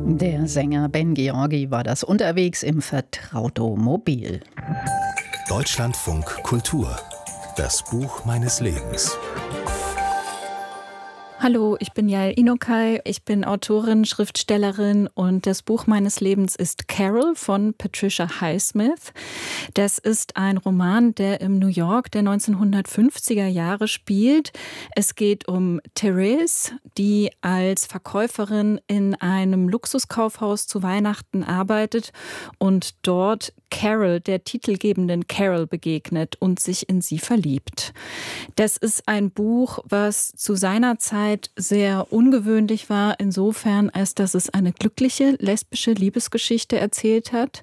Der Sänger Ben Georgi war das unterwegs im Vertrautomobil. Deutschlandfunk Kultur. Das Buch meines Lebens. Hallo, ich bin Yael Inokai, ich bin Autorin, Schriftstellerin und das Buch meines Lebens ist Carol von Patricia Highsmith. Das ist ein Roman, der im New York der 1950er Jahre spielt. Es geht um Therese, die als Verkäuferin in einem Luxuskaufhaus zu Weihnachten arbeitet und dort Carol, der titelgebenden Carol, begegnet und sich in sie verliebt. Das ist ein Buch, was zu seiner Zeit sehr ungewöhnlich war, insofern, als dass es eine glückliche lesbische Liebesgeschichte erzählt hat.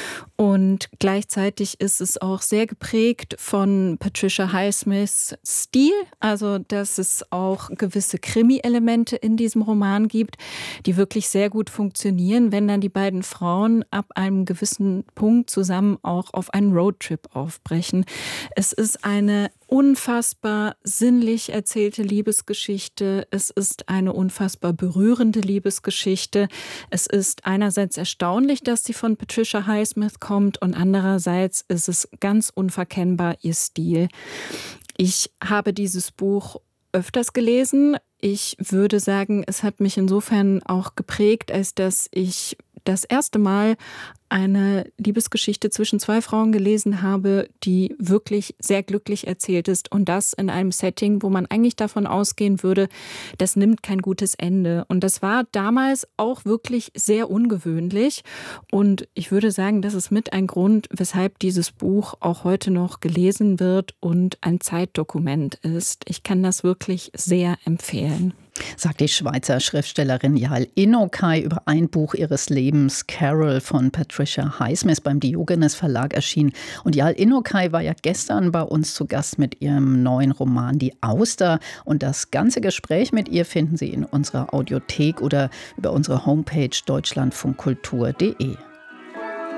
Und gleichzeitig ist es auch sehr geprägt von Patricia Highsmiths Stil, also dass es auch gewisse Krimi-Elemente in diesem Roman gibt, die wirklich sehr gut funktionieren, wenn dann die beiden Frauen ab einem gewissen Punkt zusammen auch auf einen Roadtrip aufbrechen. Es ist eine unfassbar sinnlich erzählte Liebesgeschichte. Es ist eine unfassbar berührende Liebesgeschichte. Es ist einerseits erstaunlich, dass sie von Patricia Highsmith kommt und andererseits ist es ganz unverkennbar ihr Stil. Ich habe dieses Buch öfters gelesen. Ich würde sagen, es hat mich insofern auch geprägt, als dass ich das erste Mal eine Liebesgeschichte zwischen zwei Frauen gelesen habe, die wirklich sehr glücklich erzählt ist und das in einem Setting, wo man eigentlich davon ausgehen würde, das nimmt kein gutes Ende. Und das war damals auch wirklich sehr ungewöhnlich und ich würde sagen, das ist mit ein Grund, weshalb dieses Buch auch heute noch gelesen wird und ein Zeitdokument ist. Ich kann das wirklich sehr empfehlen. Sagt die Schweizer Schriftstellerin Yael Inokai über ein Buch ihres Lebens, Carol von Patricia Highsmith, beim Diogenes Verlag erschienen. Und Yael Inokai war ja gestern bei uns zu Gast mit ihrem neuen Roman Die Auster. Und das ganze Gespräch mit ihr finden Sie in unserer Audiothek oder über unsere Homepage deutschlandfunkkultur.de.